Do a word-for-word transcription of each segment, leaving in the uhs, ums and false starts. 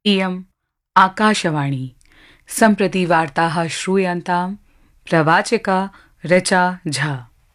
इयम् आकाशवाणी। सम्प्रति वार्ताः श्रूयन्तां प्रवाचिका ऋचा झा।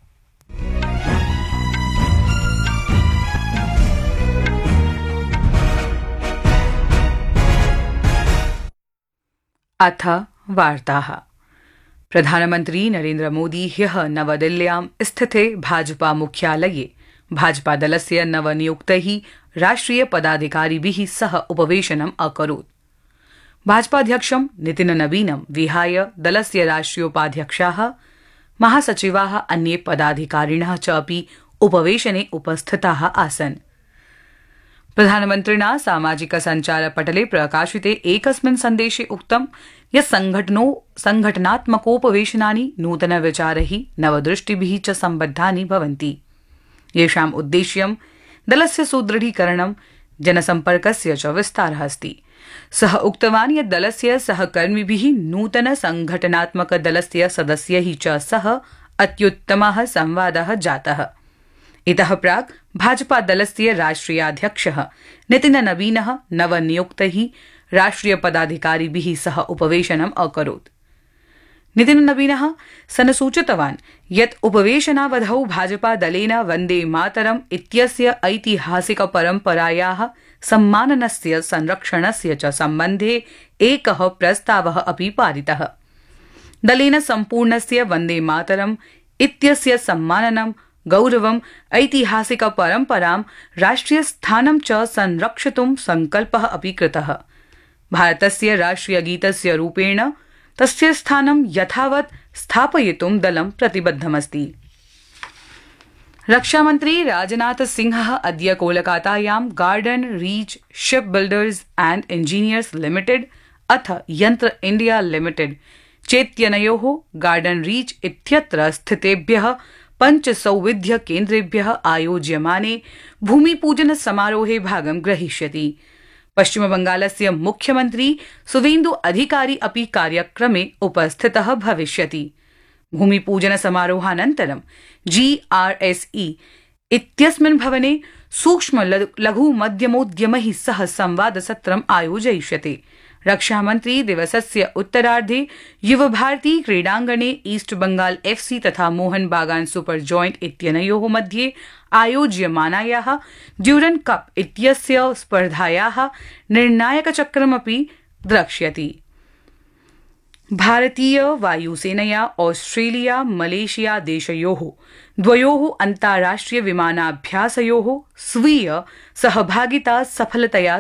अथ वार्ताः। प्रधानमन्त्री नरेन्द्र मोदी ह्यः नवदिल्ल्यां स्थिते भाजपा मुख्यालये भाजपादलस्य नवनियुक्तैः राष्ट्रिय पदाधिकारिभिः सह उपवेशनम् अकरोत्। भाजपाध्यक्षं नितिननवीनं विहाय दलस्य राष्ट्रियोपाध्यक्षाः, महासचिवाः, अन्ये पदाधिकारिणः च अपि उपवेशने उपस्थिताः आसन्। प्रधानमन्त्रिणा सामाजिक सञ्चारपटले प्रकाशिते एकस्मिन् सन्देशे उक्तं यत् संघटनो संघटनात्मकोपवेशनानि नूतनविचारैः, नवदृष्टिभिः च सम्बद्धानि भवन्ति, येषाम् उद्देश्यं दलस्य सुदृढीकरणं, जनसम्पर्कस्य च विस्तारः अस्ति। सः उक्तवान् यत् दलस्य सहकर्मिभिः नूतन संघटनात्मक दलस्य सदस्यैः च सह अत्युत्तमः संवादः जातः। इतः प्राक् भाजपा दलस्य राष्ट्रियाध्यक्षः नितिननवीनः नवनियुक्तैः राष्ट्रिय पदाधिकारिभिः सह उपवेशनम् अकरोत्। नितिननवीनः सनसूचितवान् यत् उपवेशनावधौ भाजपा दलेन वन्दे मातरम् इत्यस्य ऐतिहासिक परम्परायाः सम्माननस्य संरक्षणस्य च सम्बन्धे एकः प्रस्तावः अपि पारितः। दलेन सम्पूर्णस्य वन्दे मातरम् इत्यस्य सम्माननं, गौरवम्, ऐतिहासिक परम्परां, राष्ट्रियस्थानं च संरक्षितुं सङ्कल्पः अपि कृतः। भारतस्य राष्ट्रियगीतस्य रूपेण तस्य स्थानं यथावत् स्थापयितुं दलं प्रतिबद्धमस्ति। रक्षामन्त्री राजनाथ सिंहः अद्य कोलकातायां garden reach ship builders and engineers limited अथ यन्त्र इंडिया लिमिटेड चेत्यनयोः गार्डन रीच इत्यत्र स्थितेभ्यः पञ्चसौविध्य केन्द्रेभ्यः आयोज्यमाने भूमिपूजन समारोहे भागं ग्रहीष्यति। पश्चिमबंगालस्य मुख्यमन्त्री सुवेन्दु अधिकारी अपि कार्यक्रमे उपस्थितः भविष्यति। भूमिपूजन समारोहानन्तरं जीआरएसई इत्यस्मिन् भवने सूक्ष्म लघु मध्यमोद्यमैः सह संवादसत्रम् आयोजयिष्यते। रक्षामन्त्री दिवसस्य उत्तरार्धे युवभारती क्रीडाङ्गणे ईस्ट बंगाल एफसी तथा मोहन बागान सुपर जॉइंट इत्यनयोः मध्ये आयोज्यमानायाः ड्यूरन कप इत्यस्य स्पर्धायाः निर्णायकचक्रमपि द्रक्ष्यति। भारतीय वायुसेनया ऑस्ट्रेलिया मलेशिया देशयोः द्वयोः अन्ताराष्ट्रिय विमानाभ्यासयोः स्वीय सहभागिता सफलतया